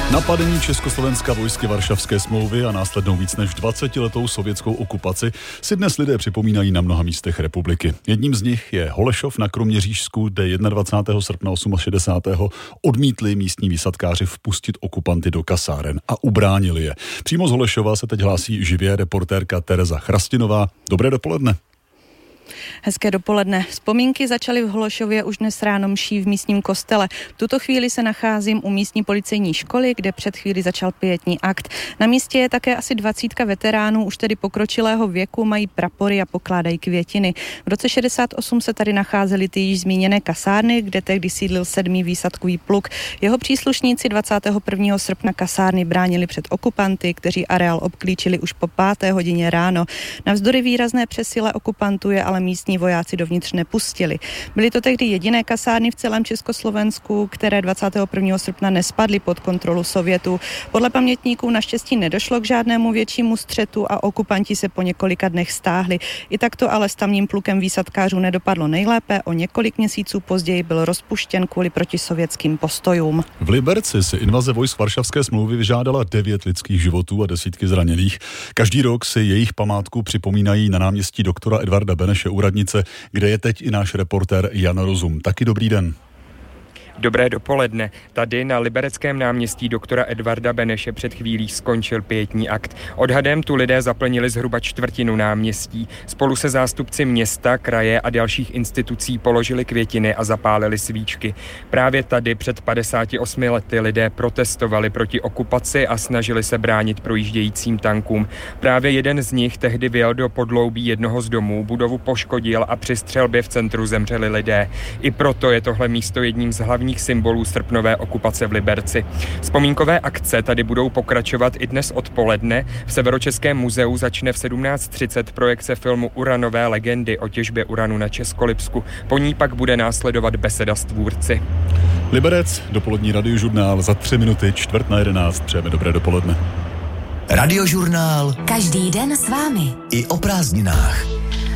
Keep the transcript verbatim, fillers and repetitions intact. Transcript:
Napadení Československa vojsky Varšavské smlouvy a následnou víc než dvacetiletou sovětskou okupaci si dnes lidé připomínají na mnoha místech republiky. Jedním z nich je Holešov na Kroměřížsku, kde dvacátého prvního srpna šedesátého osmého odmítli místní výsadkáři vpustit okupanty do kasáren a ubránili je. Přímo z Holešova se teď hlásí živě reportérka Tereza Chrastinová. Dobré dopoledne. Hezké dopoledne. Vzpomínky začaly v Holešově už dnes ráno mší v místním kostele. V tuto chvíli se nacházím u místní policejní školy, kde před chvíli začal pietní akt. Na místě je také asi dvacítka veteránů, už tedy pokročilého věku, mají prapory a pokládají květiny. V roce šedesát osm se tady nacházely ty již zmíněné kasárny, kde tehdy sídlil sedmý výsadkový pluk. Jeho příslušníci dvacátého prvního srpna kasárny bránili před okupanty, kteří areál obklíčili už po páté hodině ráno. Navzdory výrazné přesile okupantů je ale místní vojáci dovnitř nepustili. Byly to tehdy jediné kasárny v celém Československu, které dvacátého prvního srpna nespadly pod kontrolu Sovětů. Podle pamětníků naštěstí nedošlo k žádnému většímu střetu a okupanti se po několika dnech stáhli. I takto ale s tamním plukem výsadkářů nedopadlo nejlépe. O několik měsíců později byl rozpuštěn kvůli protisovětským postojům. V Liberci si invaze vojsk Varšavské smlouvy vyžádala devět lidských životů a desítky zraněných. Každý rok si jejich památku připomínají na náměstí doktora Edvarda Beneše u radnice, kde je teď i náš reportér Jan Rozum. Taky dobrý den. Dobré dopoledne. Tady na Libereckém náměstí doktora Edvarda Beneše před chvílí skončil pietní akt. Odhadem tu lidé zaplnili zhruba čtvrtinu náměstí. Spolu se zástupci města, kraje a dalších institucí položili květiny a zapálili svíčky. Právě tady před padesáti osmi lety lidé protestovali proti okupaci a snažili se bránit projíždějícím tankům. Právě jeden z nich tehdy vyjel do podloubí jednoho z domů, budovu poškodil a při střelbě v centru zemřeli lidé. I proto je tohle místo jedním z hlavních symbolů srpnové okupace v Liberci. Vzpomínkové akce tady budou pokračovat i dnes odpoledne. V Severočeském muzeu začne v sedmnáct třicet projekce filmu Uranové legendy o těžbě uranu na Českolipsku. Po ní pak bude následovat beseda s tvůrci. Liberec, dopolední radiožurnál za tři minuty, čtvrt na jedenáct. Přejeme dobré dopoledne. Radiožurnál. Každý den s vámi. I o prázdninách.